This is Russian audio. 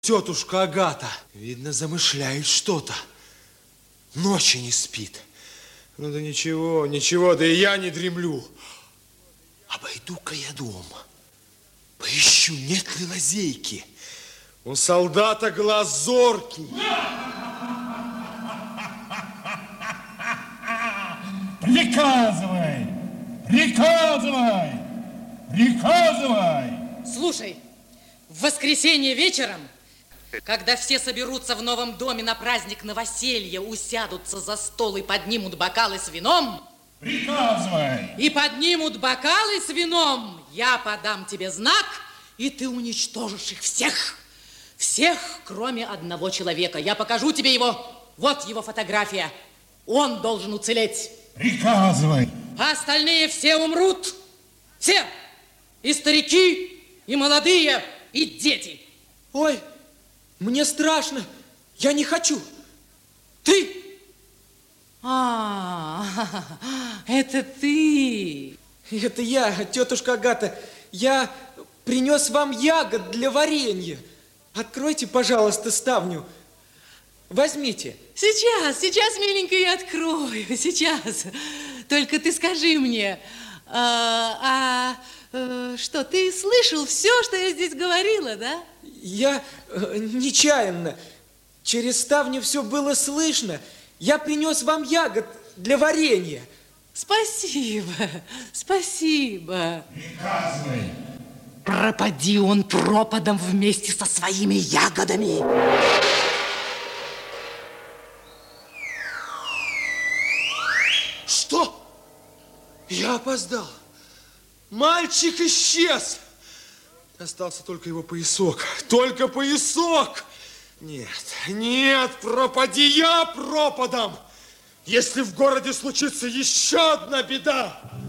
Тетушка Агата, видно, замышляет что-то. Ночи не спит. Ну да ничего, ничего, да и я не дремлю. Обойду-ка я дом. Поищу, нет ли лазейки. У солдата глаз зоркий. Приказывай! Приказывай! Приказывай! Слушай, в воскресенье вечером, когда все соберутся в новом доме на праздник новоселья, усядутся за стол и поднимут бокалы с вином... Приказывай! И поднимут бокалы с вином, я подам тебе знак, и ты уничтожишь их всех. Всех, кроме одного человека. Я покажу тебе его. Вот его фотография. Он должен уцелеть. Приказывай! А остальные все умрут. Все. И старики, и молодые, и дети. Ой, мне страшно. Я не хочу. Ты? Это ты. Это я, тетушка Агата. Я принес вам ягод для варенья. Откройте, пожалуйста, ставню. Возьмите. Сейчас, миленькая, я открою. Сейчас. Только ты скажи мне, что, ты слышал все, что я здесь говорила, да? Я нечаянно. Через ставню все было слышно. Я принес вам ягод для варенья. Спасибо, спасибо. Приказывай! Пропади он пропадом вместе со своими ягодами. Что? Я опоздал. Мальчик исчез. Остался только его поясок. Только поясок. Нет, нет, пропади я пропадом. Если в городе случится еще одна беда.